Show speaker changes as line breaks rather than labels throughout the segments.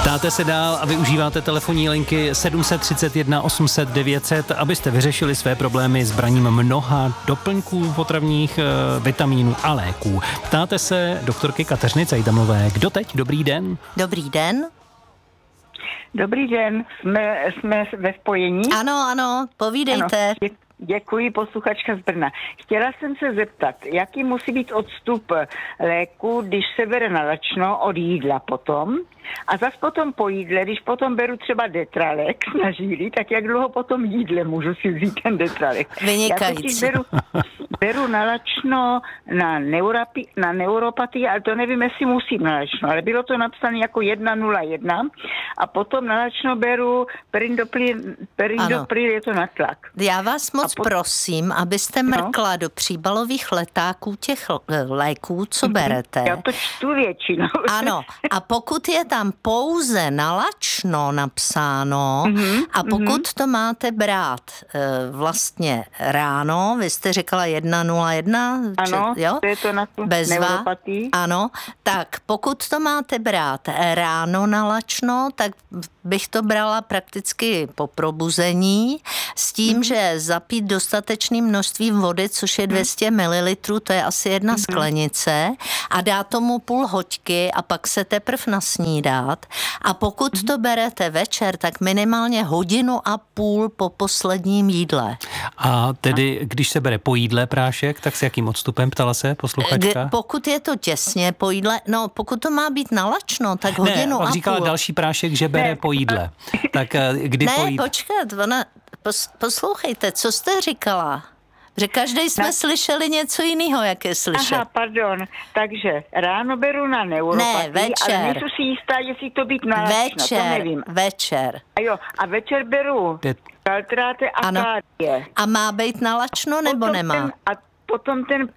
Ptáte se dál a využíváte telefonní linky 731 800 900, abyste vyřešili své problémy s braním mnoha doplňků potravních, vitamínů a léků. Ptáte se doktorky Kateřiny Cajdamové. Kdo teď? Dobrý den.
Dobrý den.
Dobrý den, jsme ve spojení.
Ano, povídejte.
Ano, děkuji, posluchačka z Brna. Chtěla jsem se zeptat, jaký musí být odstup léku, když se bere nalačno od jídla potom, a zas potom po jídle, když potom beru třeba Detralek na žíly, tak jak dlouho potom jídle můžu si vzít ten Detralek?
Vynikající.
Já beru nalačno na neuropatii, ale to nevím, jestli musím nalačno, ale bylo to napsané jako 101 a potom nalačno beru perindopril, je to na tlak.
Já vás moc prosím, abyste mrkla do příbalových letáků těch léků, co berete.
Já to čtu většinou.
Ano, a pokud je tam pouze nalačno napsáno a pokud to máte brát vlastně ráno, vy jste říkala 101,
ano,
jo?
To je to na tu neuropatii.
Ano, tak pokud to máte brát ráno nalačno, tak bych to brala prakticky po probuzení s tím, že zapít dostatečné množství vody, což je 200 ml, to je asi jedna sklenice, a dát tomu půl hoďky a pak se teprve nasnídat. A pokud to berete večer, tak minimálně 1,5 hodiny po posledním jídle.
A tedy, když se bere po jídle prášek, tak s jakým odstupem, ptala se posluchačka?
Pokud je to těsně po jídle, no pokud to má být nalačno, tak 1,5 hodiny.
Ne, říkala další prášek, že bere po jídle. Tak kdy po jídle?
Počkat, poslouchejte, co jste říkala? Že každý jsme slyšeli něco jiného, jak je slyšet.
Aha, pardon. Takže ráno beru na neuropatii,
ne, večer.
Ale nejsem si jistá, jestli to být nalačno, to nevím.
Večer.
A večer beru kaltráty a kádie.
A má být nalačno nebo nemá?
Potom ten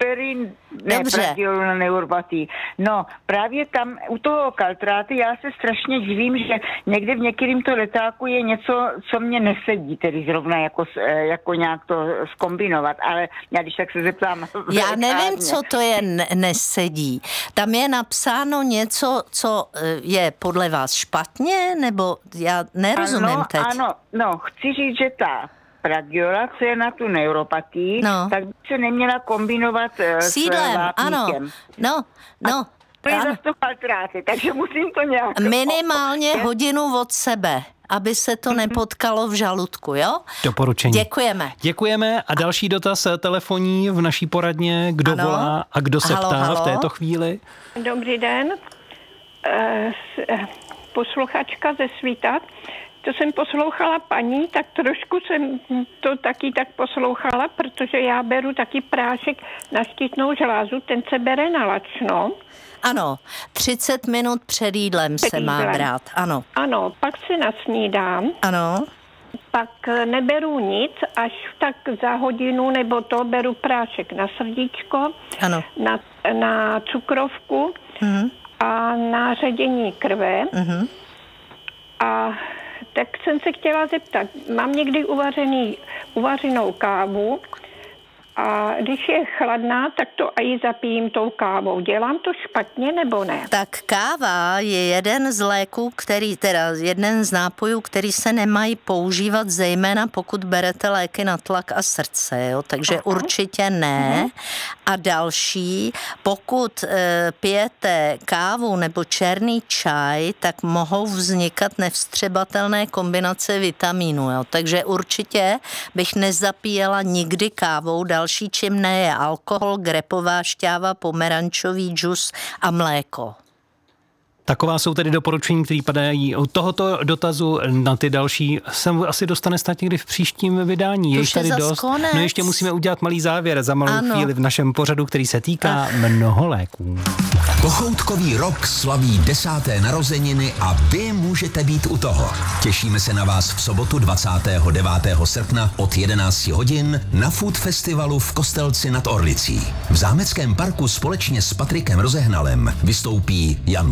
pradiol na neuropatii. No, právě tam u toho kaltráty já se strašně divím, že někde v některým to letáku je něco, co mě nesedí, tedy zrovna jako nějak to zkombinovat, ale já když tak se zeptám.
Já nevím, co to je nesedí. Tam je napsáno něco, co je podle vás špatně, nebo já nerozumím teď.
Ano, chci říct, že ta pradiola, co je na tu neuropatii, tak by se neměla kombinovat s vápníkem.
No.
To je zase to kaltráty, takže musím to nějak...
Minimálně 1 hodinu od sebe, aby se to nepotkalo v žaludku, jo?
Doporučení.
Děkujeme.
A další dotaz telefonní v naší poradně. Kdo volá a kdo se ptá v této chvíli?
Dobrý den. Posluchačka ze Svíta. To jsem poslouchala paní, tak trošku jsem to taky tak poslouchala, protože já beru taky prášek na štítnou žlázu, ten se bere nalačno.
Ano, 30 minut před jídlem se má brát, ano.
Ano, pak si nasnídám.
Ano.
Pak neberu nic, až tak za hodinu nebo to beru prášek na srdíčko,
ano.
Na cukrovku a na ředění krve. A tak jsem se chtěla zeptat, mám někdy uvařenou kávu a když je chladná, tak to i zapijím tou kávou. Dělám to špatně nebo ne?
Tak káva je jeden z léků, jeden z nápojů, který se nemají používat, zejména pokud berete léky na tlak a srdce, jo? Takže určitě ne. A další, pokud pijete kávu nebo černý čaj, tak mohou vznikat nevstřebatelné kombinace vitamínů, jo? Takže určitě bych nezapíjela nikdy kávou. Další čím je alkohol, grepová šťáva, pomerančový džus a mléko.
Taková jsou tedy doporučení, které padají od tohoto dotazu. Na ty další se asi dostane snad někdy v příštím vydání. Je tady dost.
Konec.
No ještě musíme udělat malý závěr za malou chvíli v našem pořadu, který se týká mnoho léků.
Kochoutkový rok slaví 10. narozeniny a vy můžete být u toho. Těšíme se na vás v sobotu 29. srpna od 11 hodin na Food Festivalu v Kostelci nad Orlicí. V Zámeckém parku společně s Patrikem Rozehnalem vystoupí Jan Punčocha,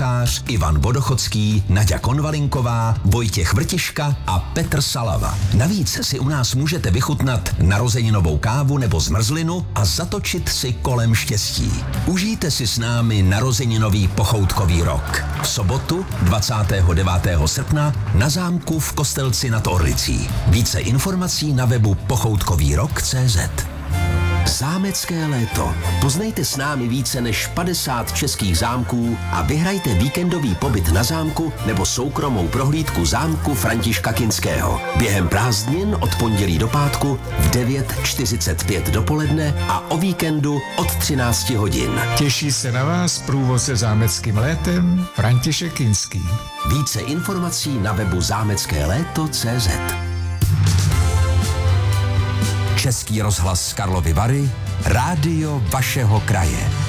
Machář, Ivan Vodochodský, Naďa Konvalinková, Vojtěch Vrtiška a Petr Salava. Navíc si u nás můžete vychutnat narozeninovou kávu nebo zmrzlinu a zatočit si kolem štěstí. Užijte si s námi narozeninový pochoutkový rok. V sobotu 29. srpna na zámku v Kostelci nad Orlicí. Více informací na webu pochoutkovýrok.cz. Zámecké léto. Poznejte s námi více než 50 českých zámků a vyhrajte víkendový pobyt na zámku nebo soukromou prohlídku zámku Františka Kinského. Během prázdnin od pondělí do pátku v 9:45 dopoledne a o víkendu od 13 hodin.
Těší se na vás průvodce zámeckým létem František Kinský.
Více informací na webu zámeckéléto.cz. Český rozhlas Karlovy Vary, rádio vašeho kraje.